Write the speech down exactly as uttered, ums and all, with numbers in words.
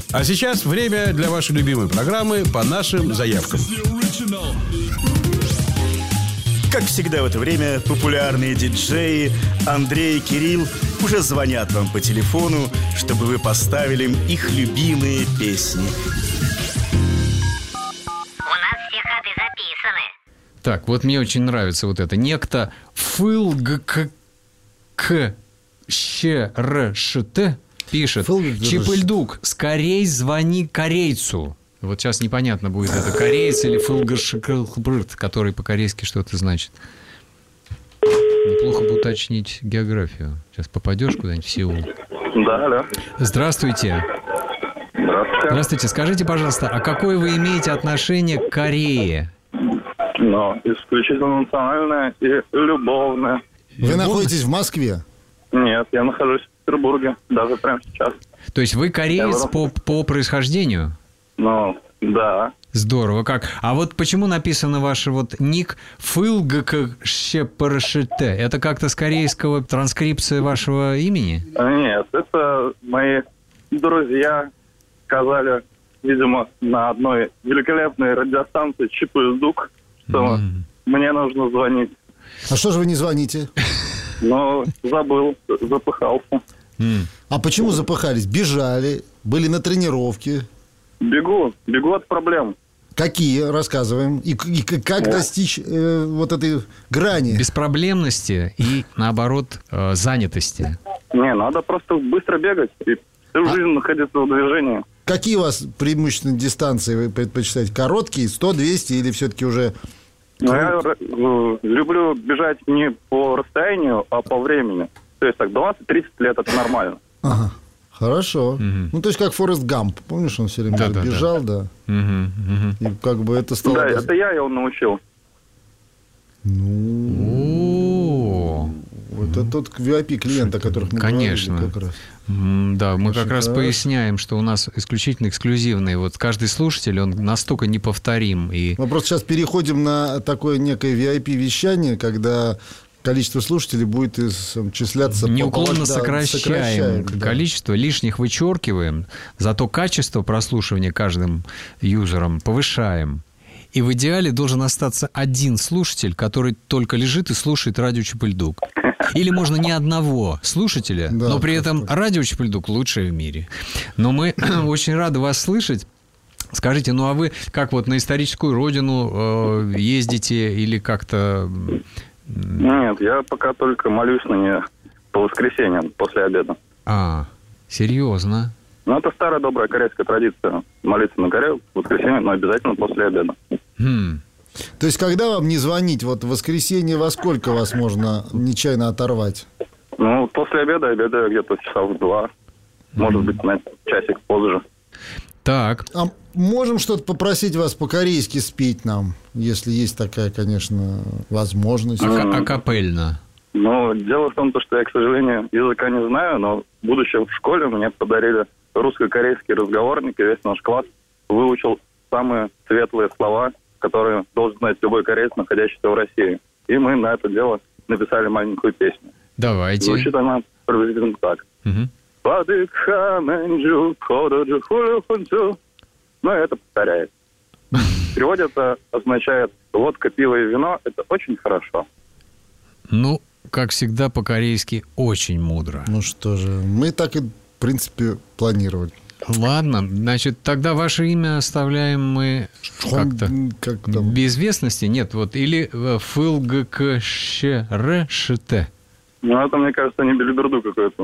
А сейчас время для вашей любимой программы «По нашим заявкам». Как всегда в это время популярные диджеи Андрей и Кирилл уже звонят вам по телефону, чтобы вы поставили им их любимые песни. У нас все ходы записаны. Так, вот мне очень нравится вот это. Некто ФЛГК ЩРШТ пишет: Чипыльдук, скорей звони корейцу. Вот сейчас непонятно, будет это кореец или ФЛГШК, который по-корейски что-то значит. Неплохо бы уточнить географию. Сейчас попадешь куда-нибудь в Сеул. Да, да. Здравствуйте. Здравствуйте. Здравствуйте. Скажите, пожалуйста, а какое вы имеете отношение к Корее? Ну, исключительно национальное и любовное. Вы находитесь в Москве? Нет, я нахожусь в Петербурге, даже прямо сейчас. То есть вы кореец по, по происхождению? Ну, да. Здорово, как. А вот почему написано ваш вот ник ФЛГКЩПРШТ? Это как-то с корейского транскрипция вашего имени? Нет, это мои друзья сказали, видимо, на одной великолепной радиостанции Чипыльдук, что mm. мне нужно звонить. А что же вы не звоните? Ну, забыл, запыхался. Mm. А почему запыхались? Бежали, были на тренировке. Бегу, бегу от проблем. Какие? Рассказываем. И, и как Нет. достичь э, вот этой грани? Беспроблемности и, наоборот, э, занятости. Не, надо просто быстро бегать и всю а? жизнь находиться в движении. Какие у вас преимущественные дистанции вы предпочитаете? Короткие, сто, двести или все-таки уже... Ну, я э, люблю бежать не по расстоянию, а по времени. То есть так двадцать-тридцать лет это нормально. Ага. Хорошо. Угу. Ну, то есть, как Форест Гамп. Помнишь, он все время да, да, бежал, да? да. Угу, угу. И как бы это стало... Да, это я его научил. Ну... Это тот ви ай пи-клиент, о которых мы Конечно. говорили как раз. Да, мы Очень как раз хорошо. поясняем, что у нас исключительно эксклюзивный. Вот каждый слушатель, он настолько неповторим. И... Мы просто сейчас переходим на такое некое ви ай пи-вещание, когда... количество слушателей будет исчисляться... Неуклонно по, да, сокращаем, сокращаем да. количество, лишних вычеркиваем, зато качество прослушивания каждым юзером повышаем. И в идеале должен остаться один слушатель, который только лежит и слушает радио Чипыльдук. Или можно не одного слушателя, да, но при этом радио Чипыльдук лучшее в мире. Но мы очень рады вас слышать. Скажите, ну а вы как вот на историческую родину э, ездите или как-то... Нет, я пока только молюсь на нее по воскресеньям после обеда. А, серьезно? Ну, это старая добрая корейская традиция. Молиться на горе в воскресенье, но обязательно после обеда. Хм. То есть, когда вам не звонить, вот в воскресенье во сколько вас можно нечаянно оторвать? Ну, после обеда, обеда где-то часа в два. Может быть, на часик позже. Так. А можем что-то попросить вас по-корейски спеть нам, если есть такая, конечно, возможность? А- акапельно. Ну, дело в том, что я, к сожалению, языка не знаю, но, будучи в школе, мне подарили русско-корейский разговорник, и весь наш класс выучил самые светлые слова, которые должен знать любой кореец, находящийся в России. И мы на это дело написали маленькую песню. Давайте. Звучит она приблизительно так. Угу. Ну, это повторяет. В переводе это означает водка, пиво и вино. Это очень хорошо. Ну, как всегда, по-корейски очень мудро. Ну что же, мы так и, в принципе, планировали. Ладно, значит, тогда ваше имя оставляем мы как-то как там? без известности. Нет, вот, или ФЛГКЩРШТ. Ну, это, мне кажется, не белиберду какой-то.